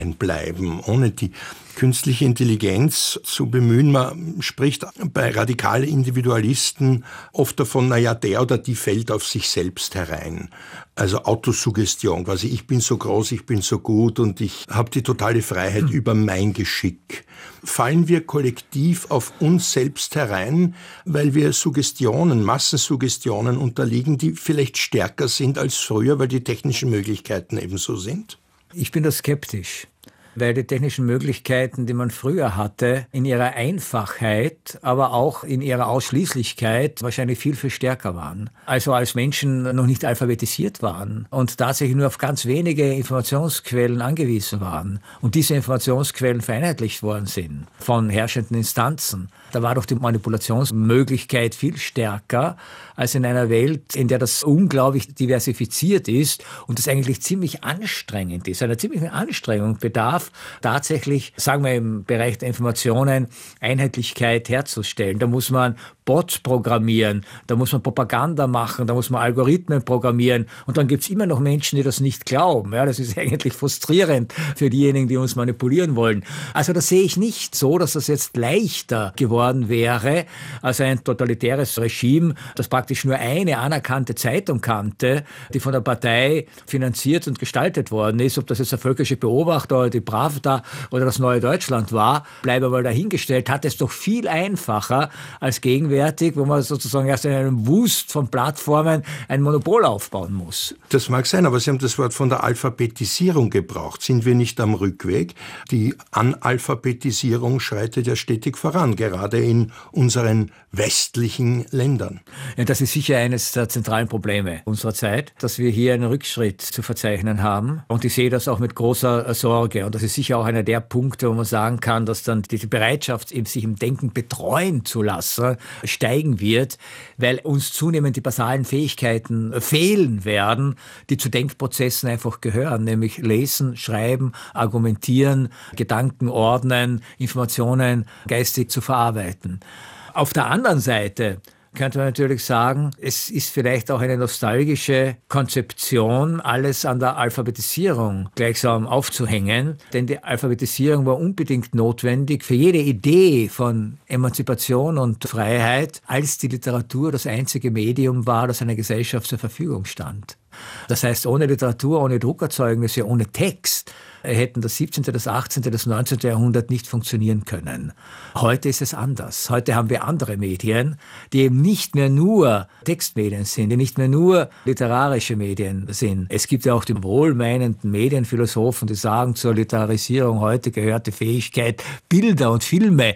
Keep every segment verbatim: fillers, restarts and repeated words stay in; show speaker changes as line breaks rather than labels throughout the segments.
bleiben, ohne die künstliche Intelligenz zu bemühen. Man spricht bei radikalen Individualisten oft davon, naja, der oder die fällt auf sich selbst herein. Also Autosuggestion, quasi ich bin so groß, ich bin so gut und ich habe die totale Freiheit mhm. über mein Geschick. Fallen wir kollektiv auf uns selbst herein, weil wir Suggestionen, Massensuggestionen unterliegen, die vielleicht stärker sind als früher, weil die technischen Möglichkeiten ebenso sind?
Ich bin da skeptisch, weil die technischen Möglichkeiten, die man früher hatte, in ihrer Einfachheit, aber auch in ihrer Ausschließlichkeit wahrscheinlich viel, viel stärker waren. Also als Menschen noch nicht alphabetisiert waren und tatsächlich nur auf ganz wenige Informationsquellen angewiesen waren und diese Informationsquellen vereinheitlicht worden sind von herrschenden Instanzen. Da war doch die Manipulationsmöglichkeit viel stärker als in einer Welt, in der das unglaublich diversifiziert ist und das eigentlich ziemlich anstrengend ist, einer ziemlichen Anstrengung bedarf, tatsächlich, sagen wir im Bereich der Informationen, Einheitlichkeit herzustellen. Da muss man Bots programmieren, da muss man Propaganda machen, da muss man Algorithmen programmieren und dann gibt es immer noch Menschen, die das nicht glauben. Ja, das ist eigentlich frustrierend für diejenigen, die uns manipulieren wollen. Also das sehe ich nicht so, dass das jetzt leichter geworden wäre als ein totalitäres Regime, das praktisch nur eine anerkannte Zeitung kannte, die von der Partei finanziert und gestaltet worden ist. Ob das jetzt der Völkische Beobachter oder die Pravda oder das Neue Deutschland war, bleibe mal dahingestellt, hat es doch viel einfacher als gegenwärtig, wo man sozusagen erst in einem Wust von Plattformen ein Monopol aufbauen muss.
Das mag sein, aber Sie haben das Wort von der Alphabetisierung gebraucht. Sind wir nicht am Rückweg? Die Analphabetisierung schreitet ja stetig voran, gerade in unseren westlichen Ländern.
Ja, das ist sicher eines der zentralen Probleme unserer Zeit, dass wir hier einen Rückschritt zu verzeichnen haben. Und ich sehe das auch mit großer Sorge. Und das ist sicher auch einer der Punkte, wo man sagen kann, dass dann die Bereitschaft, sich im Denken betreuen zu lassen, steigen wird, weil uns zunehmend die basalen Fähigkeiten fehlen werden, die zu Denkprozessen einfach gehören, nämlich lesen, schreiben, argumentieren, Gedanken ordnen, Informationen geistig zu verarbeiten. Auf der anderen Seite könnte man natürlich sagen, es ist vielleicht auch eine nostalgische Konzeption, alles an der Alphabetisierung gleichsam aufzuhängen. Denn die Alphabetisierung war unbedingt notwendig für jede Idee von Emanzipation und Freiheit, als die Literatur das einzige Medium war, das einer Gesellschaft zur Verfügung stand. Das heißt, ohne Literatur, ohne Druckerzeugnisse, ohne Text hätten das siebzehnte., das achtzehnte., das neunzehnte. Jahrhundert nicht funktionieren können. Heute ist es anders. Heute haben wir andere Medien, die eben nicht mehr nur Textmedien sind, die nicht mehr nur literarische Medien sind. Es gibt ja auch die wohlmeinenden Medienphilosophen, die sagen, zur Literarisierung heute gehört die Fähigkeit, Bilder und Filme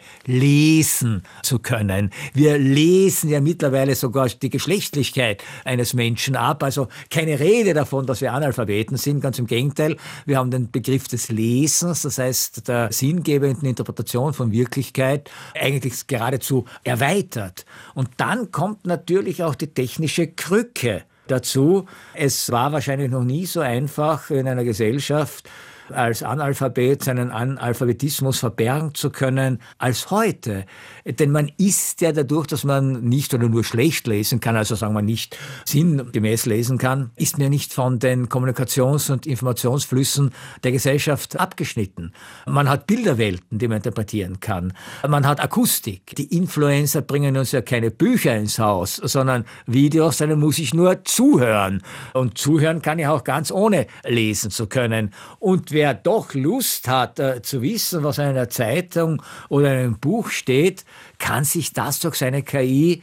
lesen zu können. Wir lesen ja mittlerweile sogar die Geschlechtlichkeit eines Menschen ab. Also keine Rede davon, dass wir Analphabeten sind. Ganz im Gegenteil. Wir haben den Begriff des Lesens, das heißt der sinngebenden Interpretation von Wirklichkeit, eigentlich geradezu erweitert. Und dann kommt natürlich auch die technische Krücke dazu. Es war wahrscheinlich noch nie so einfach in einer Gesellschaft, als Analphabet seinen Analphabetismus verbergen zu können, als heute. Denn man ist ja dadurch, dass man nicht oder nur schlecht lesen kann, also sagen wir nicht sinngemäß lesen kann, ist man nicht von den Kommunikations- und Informationsflüssen der Gesellschaft abgeschnitten. Man hat Bilderwelten, die man interpretieren kann. Man hat Akustik. Die Influencer bringen uns ja keine Bücher ins Haus, sondern Videos, denen muss ich nur zuhören. Und zuhören kann ich auch ganz ohne lesen zu können. Und wer doch Lust hat, äh, zu wissen, was in einer Zeitung oder in einem Buch steht, kann sich das durch seine K I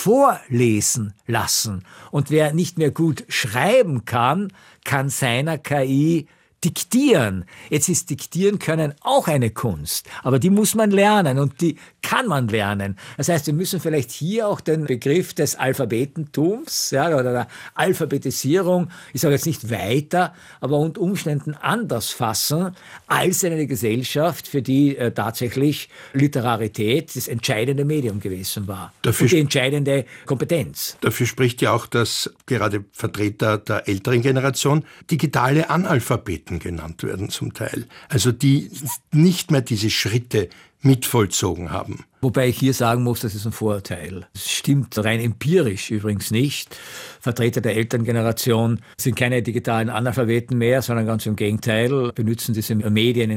vorlesen lassen. Und wer nicht mehr gut schreiben kann, kann seiner K I diktieren. Jetzt ist Diktieren können auch eine Kunst, aber die muss man lernen und die kann man lernen. Das heißt, wir müssen vielleicht hier auch den Begriff des Alphabetentums, ja, oder der Alphabetisierung, ich sage jetzt nicht weiter, aber unter Umständen anders fassen, als in einer Gesellschaft, für die äh, tatsächlich Literarität das entscheidende Medium gewesen war. Dafür und die entscheidende Kompetenz.
Dafür spricht ja auch, dass gerade Vertreter der älteren Generation digitale Analphabeten Analphabeten genannt werden zum Teil. Also die nicht mehr diese Schritte mitvollzogen haben.
Wobei ich hier sagen muss, das ist ein Vorurteil. Es stimmt rein empirisch übrigens nicht. Vertreter der Elterngeneration sind keine digitalen Analphabeten mehr, sondern ganz im Gegenteil, benutzen diese Medien